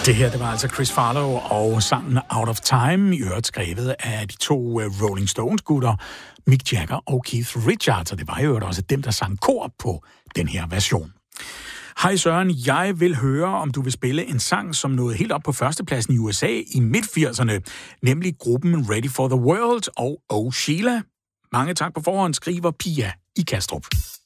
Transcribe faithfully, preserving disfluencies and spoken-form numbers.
Det her, det var altså Chris Farlow og sangen Out of Time, i øvrigt skrevet af de to Rolling Stones-gutter, Mick Jagger og Keith Richards, og det var jo også dem, der sang kor på den her version. Hej Søren, jeg vil høre, om du vil spille en sang, som nåede helt op på førstepladsen i U S A i midt-firserne, nemlig gruppen Ready for the World og Oh Sheila. Mange tak på forhånd, skriver Pia i Kastrup.